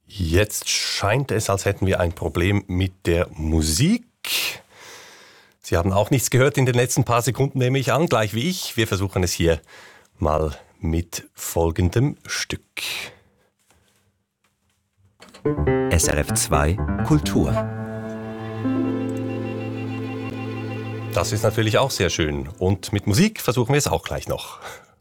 Jetzt scheint es, als hätten wir ein Problem mit der Musik. Sie haben auch nichts gehört in den letzten paar Sekunden, nehme ich an, gleich wie ich. Wir versuchen es hier mal mit folgendem Stück. SRF 2 Kultur. Das ist natürlich auch sehr schön. Und mit Musik versuchen wir es auch gleich noch.